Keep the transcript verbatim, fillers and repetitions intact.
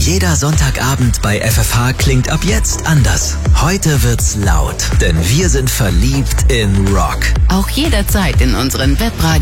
Jeder Sonntagabend bei F F H klingt ab jetzt anders. Heute wird's laut, denn wir sind verliebt in Rock. Auch jederzeit in unseren Webradio